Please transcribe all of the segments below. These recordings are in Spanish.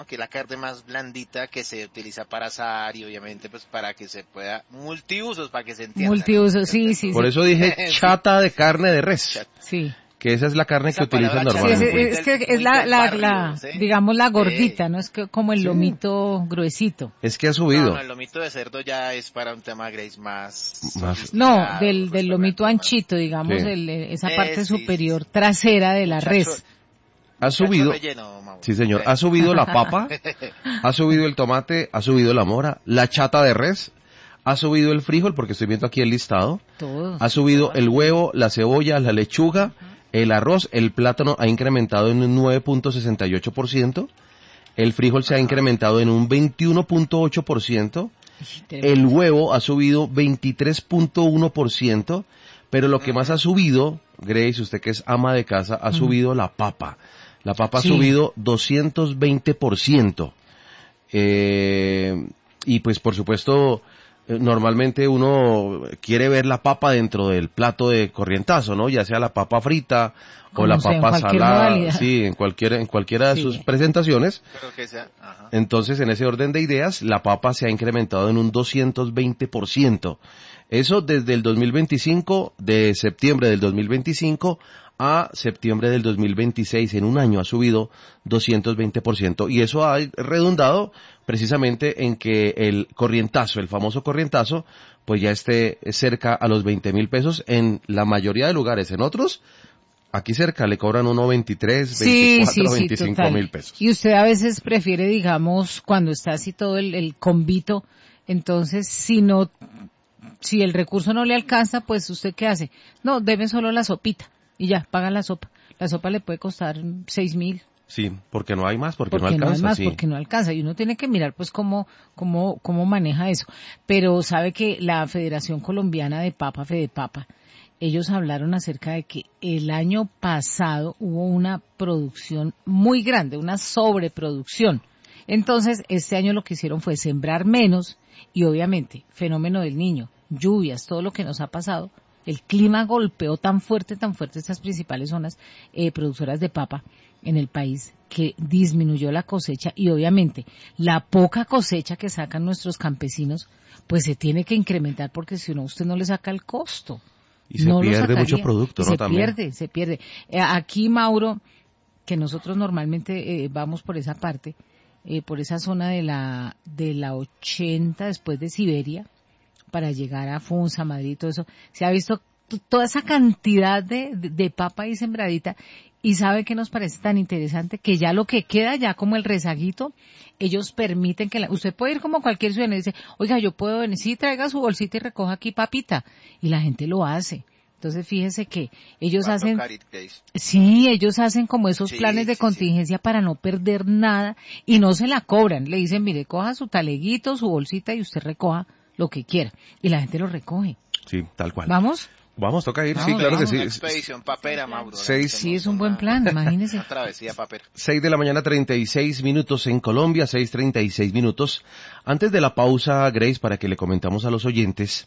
que es la carne más blandita que se utiliza para asar y obviamente pues para que se pueda, multiusos, para que se entienda, ¿no? Multiuso, sí, sí, Por sí. eso dije chata de carne de res, Chat. Sí. que esa es la carne que Esa utilizan palabra chata Sí, normalmente. es que es muy la, del la, barrio, ¿sí? digamos la Sí. gordita, ¿no? Es que como el Sí. lomito gruesito. Es que ha No, subido. no, el lomito de cerdo ya es para un tema, Grace, más Más. No, sofisticado, del lomito restaurante, más. anchito, digamos, Sí. esa parte Sí, sí, superior sí. trasera de la Muchacho, res. Ha muchacho subido, relleno, Mauro. sí señor, ha subido la papa, ha subido el tomate, ha subido la mora, la chata de res, ha subido el frijol, porque estoy viendo aquí el listado, Todos. ha subido Todas. el huevo, la cebolla, la lechuga, el arroz, el plátano ha incrementado en un 9.68%, el frijol se ha Ajá. incrementado en un 21.8%, el huevo ha subido 23.1%, pero lo que más ha subido, Grace, usted que es ama de casa, ha subido la papa. La papa ha Sí. subido 220%. Y pues por supuesto, normalmente uno quiere ver la papa dentro del plato de corrientazo, ¿no? Ya sea la papa frita o Como la sea, en papa cualquier salada, modalidad. sí, en cualquiera de Sí. sus presentaciones. Pero que sea, ajá. Entonces, en ese orden de ideas, la papa se ha incrementado en un 220%. Eso desde el 2025, de septiembre del 2025 a septiembre del 2026, en un año ha subido 220%. Y eso ha redundado precisamente en que el corrientazo, el famoso corrientazo, pues ya esté cerca a los 20.000 pesos en la mayoría de lugares. En otros, aquí cerca le cobran uno 23, Sí, 24, sí, 25 total. mil pesos. Y usted a veces prefiere, digamos, cuando está así todo el convito, entonces si el recurso no le alcanza, pues usted qué hace? No, debe solo la sopita y ya, paga la sopa. La sopa le puede costar 6.000, Sí, porque no hay más, porque no porque no hay alcanza, más, sí. porque no alcanza. Y uno tiene que mirar pues cómo maneja eso. Pero sabe que la Federación Colombiana de Papa, Fedepapa, ellos hablaron acerca de que el año pasado hubo una producción muy grande, una sobreproducción. Entonces, este año lo que hicieron fue sembrar menos y obviamente, fenómeno del niño, lluvias, todo lo que nos ha pasado, el clima golpeó tan fuerte estas principales zonas productoras de papa en el país que disminuyó la cosecha y obviamente la poca cosecha que sacan nuestros campesinos pues se tiene que incrementar porque si no usted no le saca el costo. Y se No lo pierde mucho sacaría. producto, Y ¿no? se También. se pierde. Aquí, Mauro, que nosotros normalmente vamos por esa parte, por esa zona de la 80 después de Siberia, para llegar a Funza, Madrid, todo eso, se ha visto toda esa cantidad de papa ahí sembradita y sabe que nos parece tan interesante que ya lo que queda ya como el rezaguito, ellos permiten que usted puede ir como cualquier ciudadano y dice, oiga, yo puedo venir, sí, traiga su bolsita y recoja aquí papita, y la gente lo hace. Entonces fíjese que ellos Va a hacen, tocar it, Grace. sí, ellos hacen como esos planes Sí, de sí, sí. contingencia para no perder nada y no se la cobran. Le dicen, mire, coja su taleguito, su bolsita y usted recoja lo que quiera. Y la gente lo recoge. Sí, tal cual. ¿Vamos? Vamos, toca ir, sí, Vamos, claro que vamos. sí. Una expedición papera, Mauro. Seis. Sí, es un buen plan, imagínese. Una travesía papera. 6 de la mañana, 36 minutos en Colombia, 6:36 minutos. Antes de la pausa, Grace, para que le comentamos a los oyentes,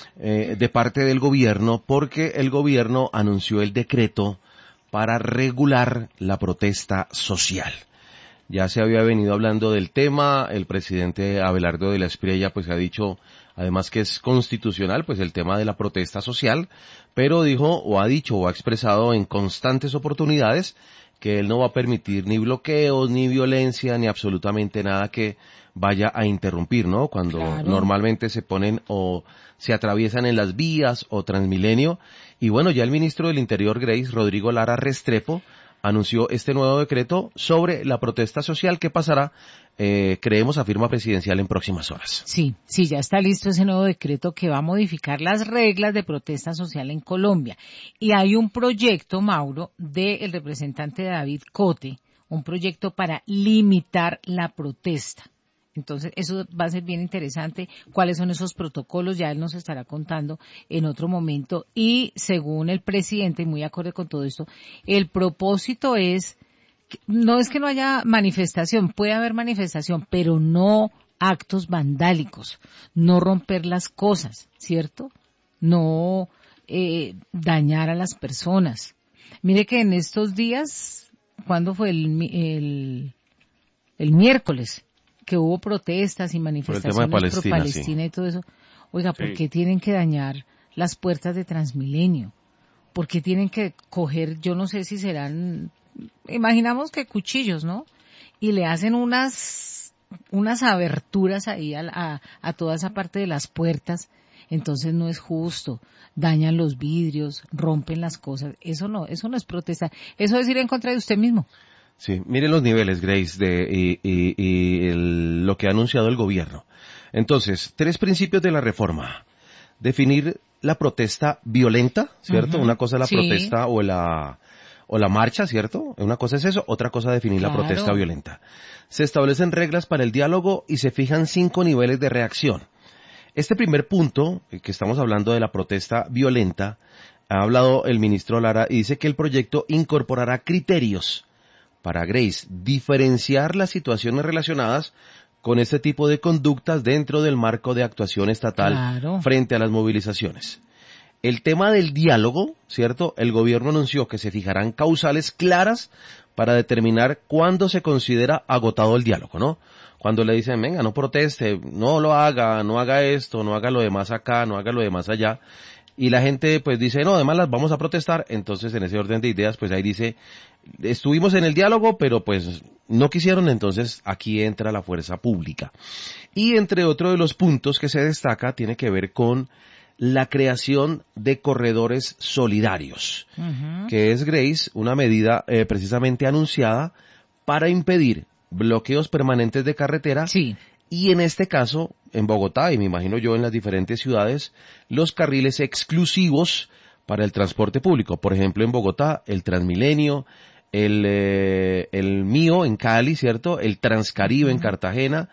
de parte del gobierno, porque el gobierno anunció el decreto para regular la protesta social. Ya se había venido hablando del tema, el presidente Abelardo de la Espriella pues ha dicho además que es constitucional pues el tema de la protesta social, pero dijo o ha dicho o ha expresado en constantes oportunidades que él no va a permitir ni bloqueos, ni violencia, ni absolutamente nada que vaya a interrumpir, ¿no? Cuando Claro. normalmente se ponen o se atraviesan en las vías o Transmilenio. Y bueno, ya el ministro del Interior, Grace, Rodrigo Lara Restrepo, anunció este nuevo decreto sobre la protesta social que pasará, creemos, a firma presidencial en próximas horas. Sí, sí, ya está listo ese nuevo decreto que va a modificar las reglas de protesta social en Colombia. Y hay un proyecto, Mauro, del representante David Cote, un proyecto para limitar la protesta. Entonces, eso va a ser bien interesante. ¿Cuáles son esos protocolos? Ya él nos estará contando en otro momento. Y según el presidente, y muy acorde con todo esto, el propósito no es que no haya manifestación, puede haber manifestación, pero no actos vandálicos, no romper las cosas, ¿cierto? No dañar a las el el miércoles, que hubo protestas y Por el tema de manifestaciones Palestina, pro Palestina y todo eso. Oiga, ¿por qué tienen que dañar las puertas de Transmilenio? ¿Por qué tienen que coger, yo no sé si serán, imaginamos que cuchillos, ¿no? Y le hacen unas aberturas ahí a toda esa parte de las puertas. Entonces no es justo, dañan los vidrios, rompen las cosas, eso no es protesta, eso es ir en contra de usted mismo. Sí, miren los niveles, Grace, lo que ha anunciado el gobierno. Entonces, 3 principios de la reforma. Definir la protesta violenta, ¿cierto? Una cosa es la protesta o la marcha, ¿cierto? Una cosa es eso, otra cosa definir la protesta violenta. Se establecen reglas para el diálogo y se fijan 5 niveles de reacción. Este primer punto, que estamos hablando de la protesta violenta, ha hablado el ministro Lara y dice que el proyecto incorporará criterios para, Grace, diferenciar las situaciones relacionadas con este tipo de conductas dentro del marco de actuación estatal frente a las movilizaciones. El tema del diálogo, ¿cierto? El gobierno anunció que se fijarán causales claras para determinar cuándo se considera agotado el diálogo, ¿no? Cuando le dicen, venga, no proteste, no lo haga, no haga esto, no haga lo demás acá, no haga lo demás allá. Y la gente pues dice, no, además las vamos a protestar. Entonces en ese orden de ideas pues ahí dice, estuvimos en el diálogo pero pues no quisieron, entonces aquí entra la fuerza pública. Y entre otro de los puntos que se destaca tiene que ver con la creación de corredores solidarios, que es, Grace, una medida precisamente anunciada para impedir bloqueos permanentes de carretera. Sí. Y en este caso, en Bogotá, y me imagino yo en las diferentes ciudades, los carriles exclusivos para el transporte público. Por ejemplo, en Bogotá, el Transmilenio, el mío en Cali, ¿cierto? El Transcaribe en Cartagena,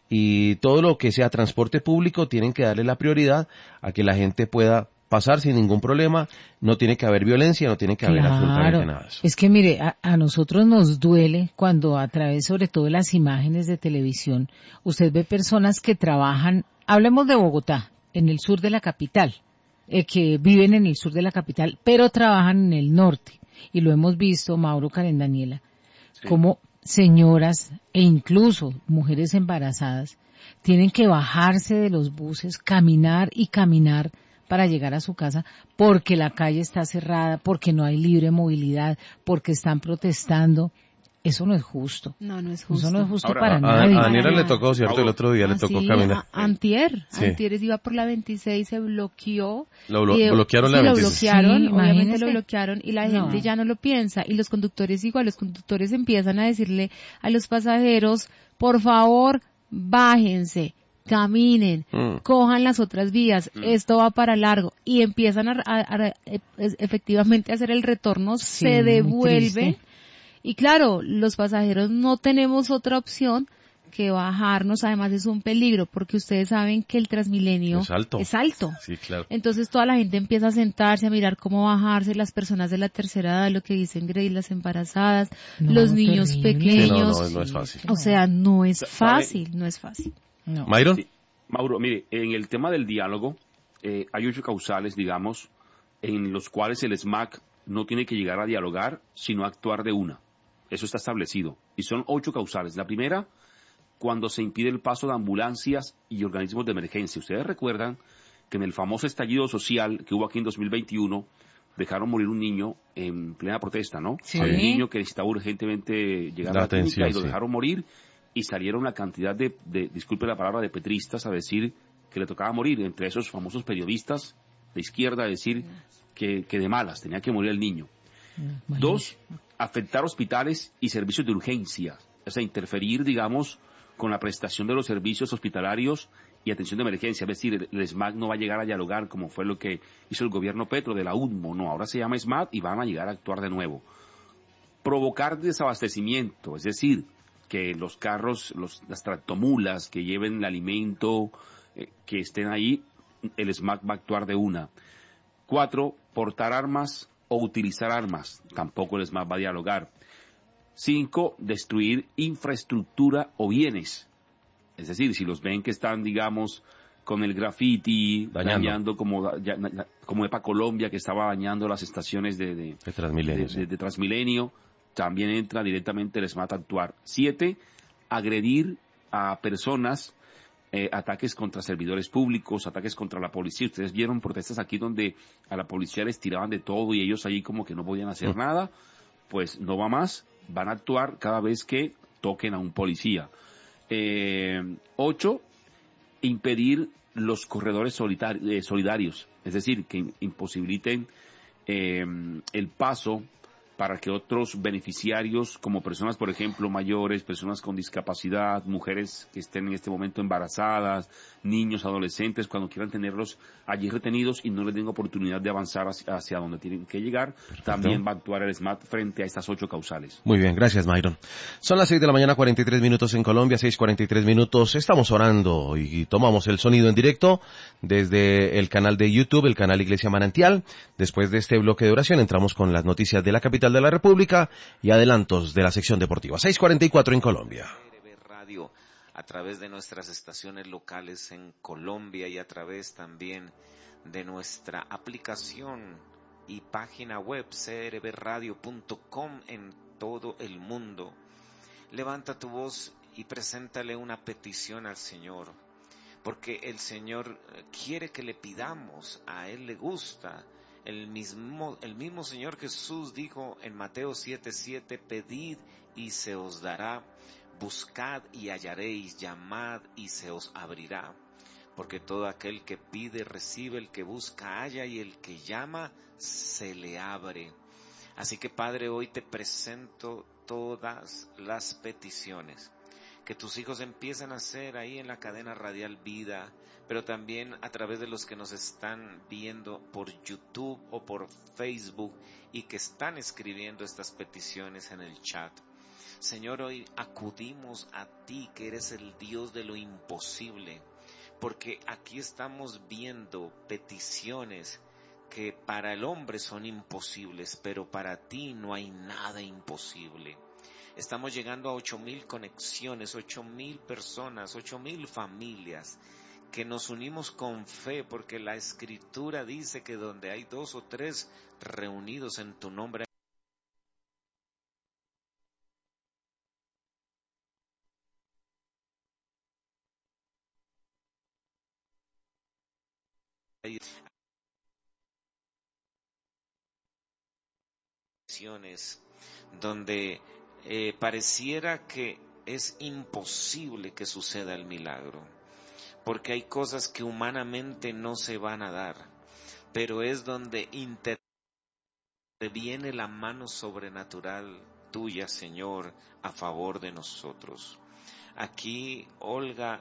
y todo lo que sea transporte público tienen que darle la prioridad a que la gente pueda pasar sin ningún problema, no tiene que haber violencia, no tiene que haber absolutamente nada de eso. Es que mire, a nosotros nos duele cuando a través sobre todo de las imágenes de televisión, usted ve personas que trabajan, hablemos de Bogotá, en el sur de la capital, que viven en el sur de la capital, pero trabajan en el norte, y lo hemos visto, Mauro, Karen, Daniela, como señoras e incluso mujeres embarazadas tienen que bajarse de los buses, caminar y caminar para llegar a su casa porque la calle está cerrada, porque no hay libre movilidad, porque están protestando. Eso no es justo. No es justo. Eso no es justo Ahora, para nadie. A Daniela le tocó, ¿cierto? El otro día le tocó caminar. Antier iba por la 26, se bloqueó. Bloquearon la 26. Lo bloquearon, Sí, obviamente imagínese. lo bloquearon y la gente ya no lo piensa. Y los conductores igual, los conductores empiezan a decirle a los pasajeros, por favor, bájense, caminen, cojan las otras vías, esto va para largo. Y empiezan a efectivamente a hacer el retorno, Sí, se muy devuelven. triste. Y claro, los pasajeros no tenemos otra opción que bajarnos. Además es un peligro porque ustedes saben que el Transmilenio Es alto. Sí, claro. Entonces toda la gente empieza a sentarse, a mirar cómo bajarse, las personas de la tercera edad, lo que dicen Grace, las embarazadas, los niños terrible. pequeños. Sí, no es fácil. O sea, no es fácil. No. ¿Myron? Sí. Mauro, mire, en el tema del diálogo, hay 8 causales, digamos, en los cuales el SMAC no tiene que llegar a dialogar, sino a actuar de una. Eso está establecido. Y son 8 causales. La primera, cuando se impide el paso de ambulancias y organismos de emergencia. Ustedes recuerdan que en el famoso estallido social que hubo aquí en 2021, dejaron morir un niño en plena protesta, ¿no? Sí. Había un niño que necesitaba urgentemente llegar a la clínica y lo dejaron morir, y salieron la cantidad de, disculpe la palabra, de petristas a decir que le tocaba morir, entre esos famosos periodistas de izquierda a decir que de malas, tenía que morir el niño. 2, afectar hospitales y servicios de urgencia, o sea, interferir, digamos, con la prestación de los servicios hospitalarios y atención de emergencia, es decir, el SMAT no va a llegar a dialogar como fue lo que hizo el gobierno Petro de la UNMO, no, ahora se llama SMAT y van a llegar a actuar de nuevo. Provocar desabastecimiento, es decir, que los carros, las tractomulas que lleven el alimento, que estén ahí, el SMAT va a actuar de una. 4, portar armas o utilizar armas, tampoco el SMAT va a dialogar. 5, destruir infraestructura o bienes, es decir, si los ven que están, digamos, con el graffiti, dañando como EPA Colombia, que estaba dañando las estaciones de Transmilenio, de Transmilenio, también entra directamente el SMAT a actuar. 7, agredir a personas, ataques contra servidores públicos, ataques contra la policía. Ustedes vieron protestas aquí donde a la policía les tiraban de todo y ellos allí como que no podían hacer nada. Pues no va más, van a actuar cada vez que toquen a un policía. 8, impedir los corredores solidarios, es decir, que imposibiliten el paso para que otros beneficiarios, como personas, por ejemplo, mayores, personas con discapacidad, mujeres que estén en este momento embarazadas, niños, adolescentes, cuando quieran tenerlos allí retenidos y no les den oportunidad de avanzar hacia donde tienen que llegar, también va a actuar el SMAT frente a estas 8 causales. Muy bien, gracias, Myron. Son las 6 de la mañana, 43 minutos en Colombia, 6:43 minutos. Estamos orando y tomamos el sonido en directo desde el canal de YouTube, el canal Iglesia Manantial. Después de este bloque de oración entramos con las noticias de la capital de la República y adelantos de la sección deportiva. 6:44 en Colombia. Radio, a través de nuestras estaciones locales en Colombia y a través también de nuestra aplicación y página web crbradio.com en todo el mundo. Levanta tu voz y preséntale una petición al Señor, porque el Señor quiere que le pidamos, a Él le gusta. El mismo Señor Jesús dijo en Mateo 7:7, pedid y se os dará, buscad y hallaréis, llamad y se os abrirá. Porque todo aquel que pide recibe, el que busca halla y el que llama se le abre. Así que Padre, hoy te presento todas las peticiones que tus hijos empiezan a hacer ahí en la cadena radial Vida, pero también a través de los que nos están viendo por YouTube o por Facebook y que están escribiendo estas peticiones en el chat. Señor, hoy acudimos a ti, que eres el Dios de lo imposible, porque aquí estamos viendo peticiones que para el hombre son imposibles, pero para ti no hay nada imposible. Estamos llegando a 8,000 conexiones, 8,000 personas, 8,000 familias que nos unimos con fe, porque la Escritura dice que donde hay 2 o 3 reunidos en tu nombre, hay donde pareciera que es imposible que suceda el milagro, porque hay cosas que humanamente no se van a dar, pero es donde interviene la mano sobrenatural tuya, Señor, a favor de nosotros. Aquí Olga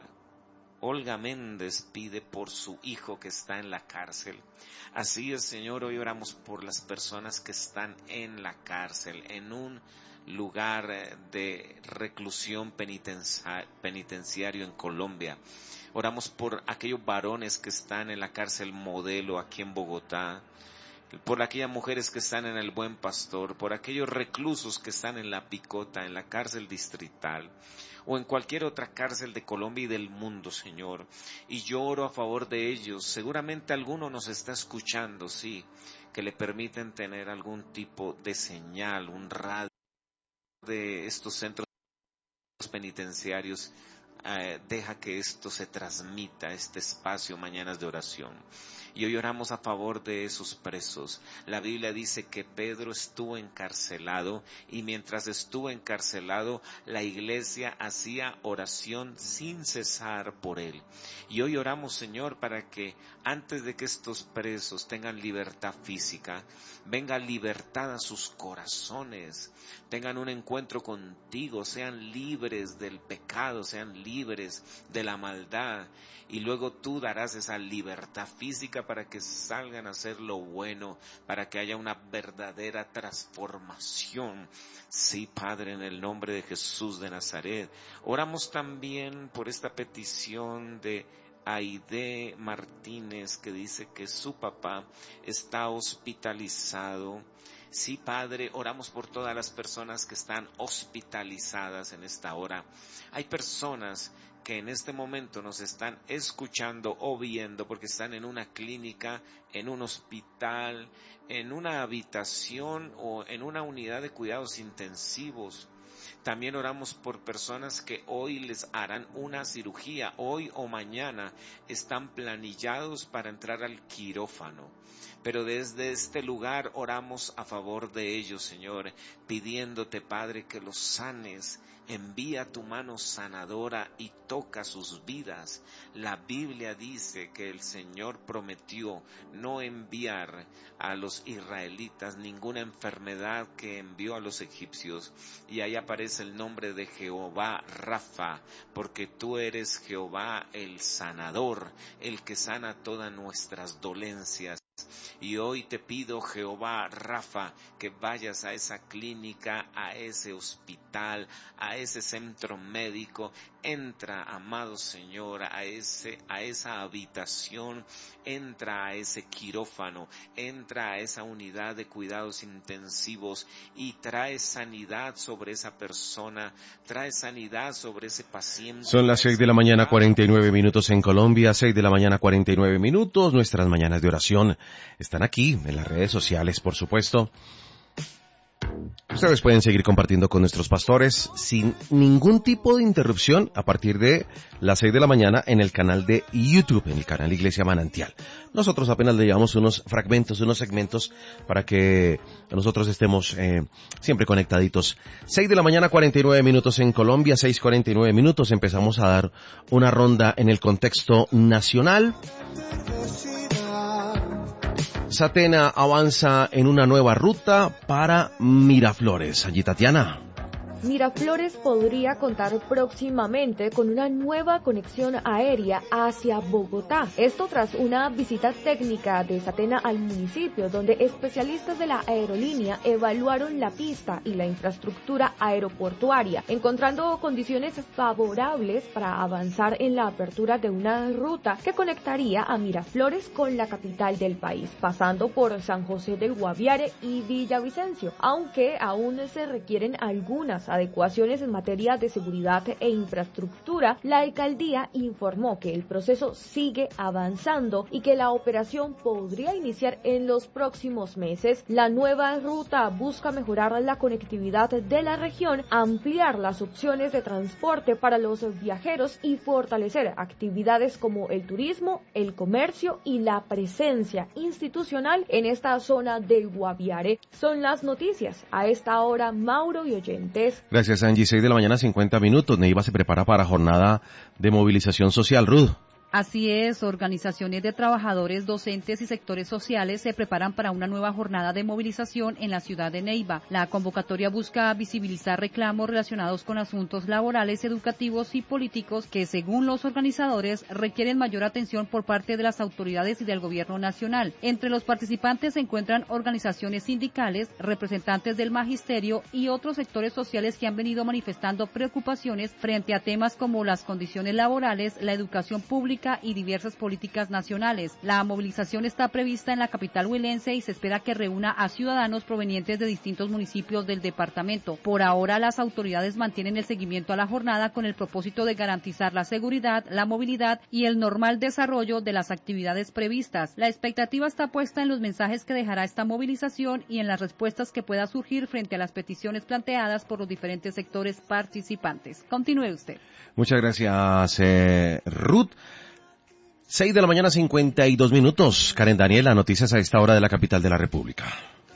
Méndez pide por su hijo que está en la cárcel. Así es, Señor, hoy oramos por las personas que están en la cárcel, en un lugar de reclusión penitenciario en Colombia. Oramos por aquellos varones que están en la cárcel Modelo aquí en Bogotá, por aquellas mujeres que están en el Buen Pastor, por aquellos reclusos que están en la Picota, en la cárcel distrital, o en cualquier otra cárcel de Colombia y del mundo, Señor. Y yo oro a favor de ellos. Seguramente alguno nos está escuchando, sí, que le permiten tener algún tipo de señal, un radio de estos centros penitenciarios. Deja que esto se transmita, este espacio, mañanas de oración. Y hoy oramos a favor de esos presos. La Biblia dice que Pedro estuvo encarcelado y mientras estuvo encarcelado, la iglesia hacía oración sin cesar por él. Y hoy oramos, Señor, para que antes de que estos presos tengan libertad física, venga libertad a sus corazones, tengan un encuentro contigo, sean libres del pecado, sean libres de la maldad, y luego tú darás esa libertad física para que salgan a hacer lo bueno, para que haya una verdadera transformación. Sí, Padre, en el nombre de Jesús de Nazaret. Oramos también por esta petición de Aide Martínez, que dice que su papá está hospitalizado. Sí, Padre, oramos por todas las personas que están hospitalizadas en esta hora. Hay personas que en este momento nos están escuchando o viendo porque están en una clínica, en un hospital, en una habitación o en una unidad de cuidados intensivos. También oramos por personas que hoy les harán una cirugía, hoy o mañana están planillados para entrar al quirófano. Pero desde este lugar oramos a favor de ellos, Señor, pidiéndote, Padre, que los sanes. Envía tu mano sanadora y toca sus vidas. La Biblia dice que el Señor prometió no enviar a los israelitas ninguna enfermedad que envió a los egipcios. Y ahí aparece el nombre de Jehová Rafa, porque tú eres Jehová el sanador, el que sana todas nuestras dolencias. Y hoy te pido, Jehová Rafa, que vayas a esa clínica, a ese hospital, a ese centro médico. Entra, amado Señor, a esa habitación, entra a ese quirófano, entra a esa unidad de cuidados intensivos y trae sanidad sobre esa persona, trae sanidad sobre ese paciente. Son las 6 de la mañana, 49 minutos en Colombia, 6 de la mañana, 49 minutos. Nuestras mañanas de oración están aquí en las redes sociales, por supuesto. Ustedes pueden seguir compartiendo con nuestros pastores sin ningún tipo de interrupción a partir de las 6 de la mañana en el canal de YouTube, en el canal Iglesia Manantial. Nosotros apenas le llevamos unos fragmentos, unos segmentos para que nosotros estemos siempre conectaditos. 6 de la mañana, 49 minutos en Colombia, 6:49 minutos. Empezamos a dar una ronda en el contexto nacional. Satena avanza en una nueva ruta para Miraflores. Allí, Tatiana. Miraflores podría contar próximamente con una nueva conexión aérea hacia Bogotá. Esto tras una visita técnica de Satena al municipio, donde especialistas de la aerolínea evaluaron la pista y la infraestructura aeroportuaria, encontrando condiciones favorables para avanzar en la apertura de una ruta que conectaría a Miraflores con la capital del país, pasando por San José del Guaviare y Villavicencio, aunque aún se requieren algunas adecuaciones en materia de seguridad e infraestructura. La alcaldía informó que el proceso sigue avanzando y que la operación podría iniciar en los próximos meses. La nueva ruta busca mejorar la conectividad de la región, ampliar las opciones de transporte para los viajeros y fortalecer actividades como el turismo, el comercio y la presencia institucional en esta zona del Guaviare. Son las noticias a esta hora, Mauro y oyentes. Gracias, Angie. 6 de la mañana, 50 minutos. Neiva se prepara para jornada de movilización social. Ruth. Así es, organizaciones de trabajadores, docentes y sectores sociales se preparan para una nueva jornada de movilización en la ciudad de Neiva. La convocatoria busca visibilizar reclamos relacionados con asuntos laborales, educativos y políticos que, según los organizadores, requieren mayor atención por parte de las autoridades y del gobierno nacional. Entre los participantes se encuentran organizaciones sindicales, representantes del magisterio y otros sectores sociales que han venido manifestando preocupaciones frente a temas como las condiciones laborales, la educación pública y diversas políticas nacionales. La movilización está prevista en la capital huilense y se espera que reúna a ciudadanos provenientes de distintos municipios del departamento. Por ahora, las autoridades mantienen el seguimiento a la jornada con el propósito de garantizar la seguridad, la movilidad y el normal desarrollo de las actividades previstas. La expectativa está puesta en los mensajes que dejará esta movilización y en las respuestas que pueda surgir frente a las peticiones planteadas por los diferentes sectores participantes. Continúe usted. Muchas gracias, Ruth. 6 de la mañana, 52 minutos. Karen Daniela, noticias a esta hora de la capital de la República.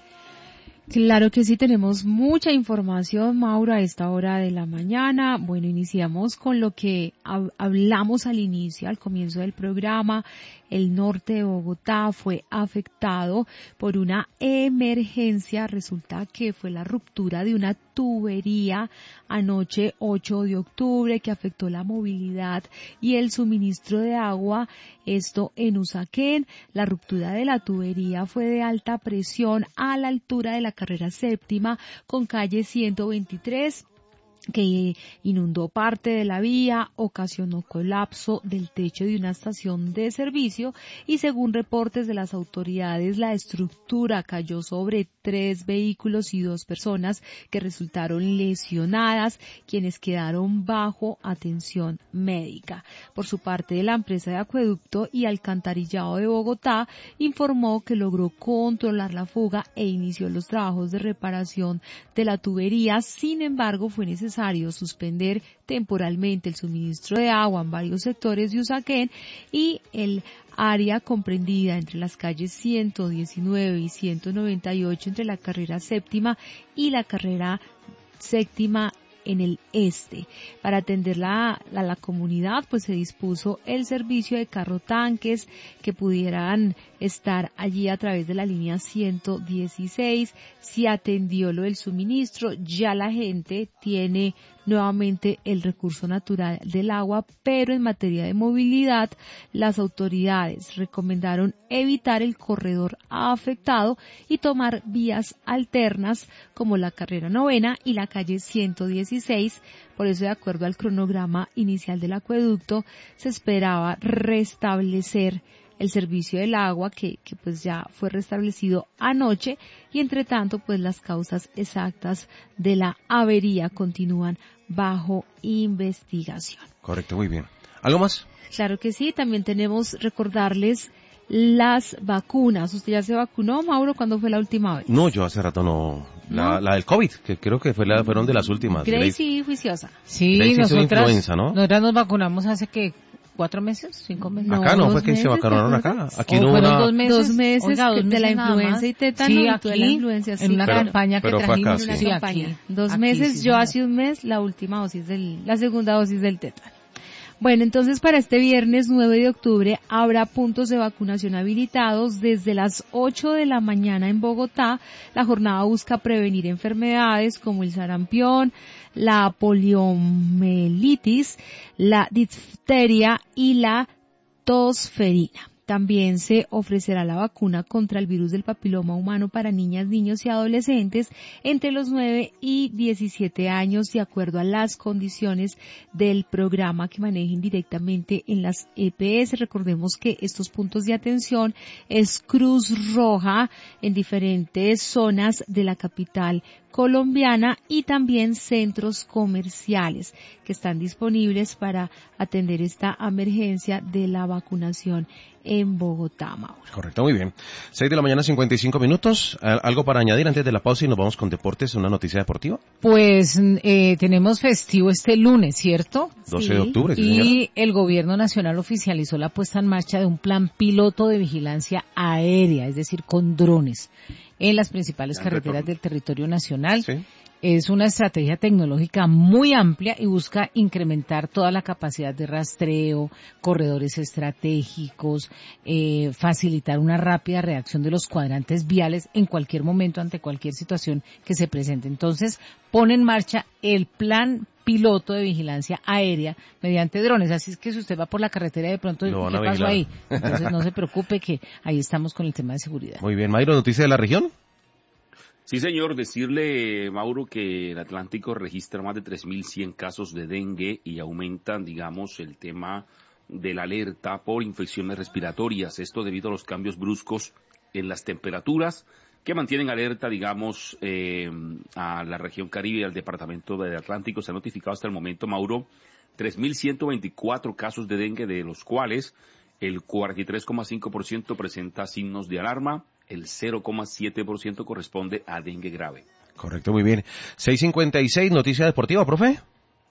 Claro que sí, tenemos mucha información, Mauro, a esta hora de la mañana. Bueno, iniciamos con lo que hablamos al inicio, al comienzo del programa. El norte de Bogotá fue afectado por una emergencia. Resulta que fue la ruptura de una tubería anoche 8 de octubre que afectó la movilidad y el suministro de agua. Esto en Usaquén. La ruptura de la tubería fue de alta presión a la altura de la carrera séptima con calle 123. Que inundó parte de la vía, ocasionó colapso del techo de una estación de servicio y según reportes de las autoridades la estructura cayó sobre 3 vehículos y 2 personas que resultaron lesionadas, quienes quedaron bajo atención médica. Por su parte, la empresa de acueducto y alcantarillado de Bogotá informó que logró controlar la fuga e inició los trabajos de reparación de la tubería. Sin embargo, fue necesario necesario suspender temporalmente el suministro de agua en varios sectores de Usaquén y el área comprendida entre las calles 119 y 198 entre la carrera séptima y la carrera séptima en el este. Para atender la comunidad, pues se dispuso el servicio de carro tanques que pudieran estar allí a través de la línea 116. Se atendió lo del suministro, ya la gente tiene nuevamente el recurso natural del agua, pero en materia de movilidad, las autoridades recomendaron evitar el corredor afectado y tomar vías alternas como la carrera novena y la calle 116. Por eso, de acuerdo al cronograma inicial del acueducto, se esperaba restablecer el servicio del agua que pues ya fue restablecido anoche y entre tanto pues las causas exactas de la avería continúan bajo investigación. Correcto, muy bien. ¿Algo más? Claro que sí, también tenemos recordarles las vacunas. ¿Usted ya se vacunó, Mauro? ¿Cuándo fue la última vez? No, yo hace rato no. La del COVID, que creo que fueron de las últimas. Gracie juiciosa. Sí, nosotras nos vacunamos hace que 4 meses, 5 meses. Acá no fue que se vacunaron acá. Aquí no hubo fueron una... 2 meses. 2 meses, Oiga, 2 de la meses influenza y tétano. Sí, aquí, de la influencia, sí, en una claro. campaña que trajimos. Acá, sí. Sí, Campaña. aquí. 2 Aquí, meses, sí, yo señora. hace un mes la segunda dosis del tétano. Bueno, entonces para este viernes 9 de octubre habrá puntos de vacunación habilitados desde las 8 de la mañana en Bogotá. La jornada busca prevenir enfermedades como el sarampión, la poliomielitis, la difteria y la tosferina. También se ofrecerá la vacuna contra el virus del papiloma humano para niñas, niños y adolescentes entre los 9 y 17 años, de acuerdo a las condiciones del programa que manejen directamente en las EPS. Recordemos que estos puntos de atención es Cruz Roja en diferentes zonas de la capital colombiana y también centros comerciales que están disponibles para atender esta emergencia de la vacunación en Bogotá, Mauro. Correcto, muy bien. 6 de la mañana, 55 minutos. ¿Algo para añadir antes de la pausa y nos vamos con deportes? ¿Una noticia deportiva? Pues tenemos festivo este lunes, ¿cierto? 12 de octubre, sí, Y señora. el gobierno nacional oficializó la puesta en marcha de un plan piloto de vigilancia aérea, es decir, con drones, en las principales carreteras del territorio nacional. Sí. Es una estrategia tecnológica muy amplia y busca incrementar toda la capacidad de rastreo, corredores estratégicos, facilitar una rápida reacción de los cuadrantes viales en cualquier momento ante cualquier situación que se presente. Entonces, pone en marcha el plan piloto de vigilancia aérea mediante drones. Así es que si usted va por la carretera y de pronto, ¿qué pasó ahí? Entonces, no se preocupe que ahí estamos con el tema de seguridad. Muy bien, Mayro, ¿noticia de la región? Sí, señor. Decirle, Mauro, que el Atlántico registra más de 3.100 casos de dengue y aumentan, digamos, el tema de la alerta por infecciones respiratorias. Esto debido a los cambios bruscos en las temperaturas que mantienen alerta, digamos, a la región Caribe y al departamento del Atlántico. Se ha notificado hasta el momento, Mauro, 3.124 casos de dengue, de los cuales el 43,5% presenta signos de alarma. El 0,7% corresponde a dengue grave. Correcto, muy bien. 6:56, noticia deportiva, profe.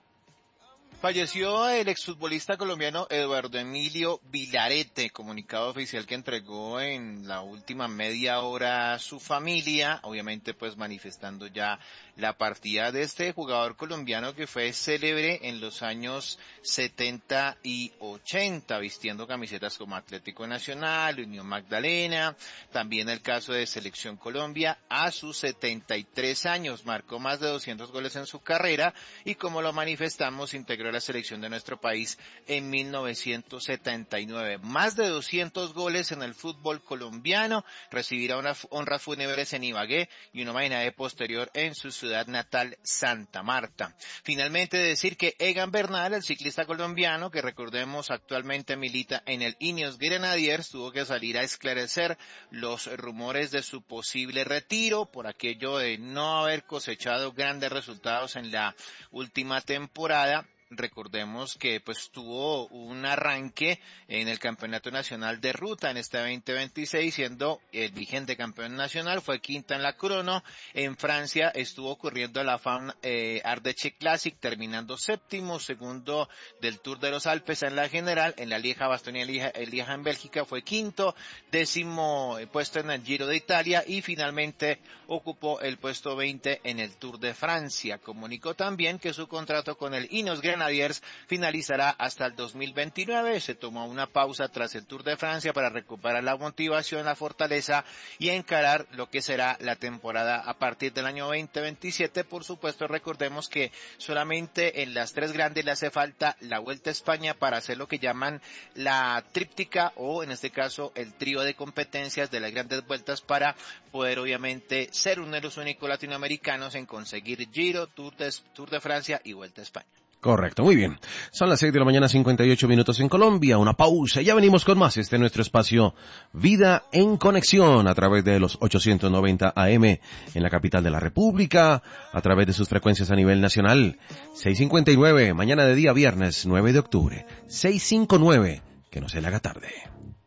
Falleció el exfutbolista colombiano Eduardo Emilio Vilarete, comunicado oficial que entregó en la última media hora a su familia, obviamente pues manifestando ya la partida de este jugador colombiano que fue célebre en los años 70 y 80, vistiendo camisetas como Atlético Nacional, Unión Magdalena, también el caso de Selección Colombia. A sus 73 años marcó más de 200 goles en su carrera y, como lo manifestamos, integró la selección de nuestro país en 1979. Más de 200 goles en el fútbol colombiano, recibirá unas honras fúnebres en Ibagué y un homenaje posterior en su ciudad natal, Santa Marta. Finalmente, decir que Egan Bernal, el ciclista colombiano, que recordemos actualmente milita en el Ineos Grenadiers, tuvo que salir a esclarecer los rumores de su posible retiro por aquello de no haber cosechado grandes resultados en la última temporada. recordemos que pues tuvo un arranque en el Campeonato Nacional de Ruta en este 2026, siendo el vigente campeón nacional, fue quinta en la crono. En Francia estuvo ocurriendo la FAM Ardèche Classic, terminando séptimo, segundo del Tour de los Alpes en la general. En la Lieja-Bastogne Lieja en Bélgica fue quinto, décimo puesto en el Giro de Italia y finalmente ocupó el puesto 20 en el Tour de Francia. Comunicó también que su contrato con el Ineos Grenadiers finalizará hasta el 2029. Se tomó una pausa tras el Tour de Francia para recuperar la motivación, la fortaleza y encarar lo que será la temporada a partir del año 2027. Por supuesto, recordemos que solamente en las tres grandes le hace falta la Vuelta a España para hacer lo que llaman la tríptica, o en este caso el trío de competencias de las grandes vueltas, para poder obviamente ser uno de los únicos latinoamericanos en conseguir Giro, Tour de Francia y Vuelta a España. Correcto, muy bien. Son las 6 de la mañana, 58 minutos en Colombia. Una pausa. Ya venimos con más. Este es nuestro espacio Vida en Conexión a través de los 890 AM en la capital de la República, a través de sus frecuencias a nivel nacional. 6:59, mañana de día viernes 9 de octubre. 6:59, que no se le haga tarde.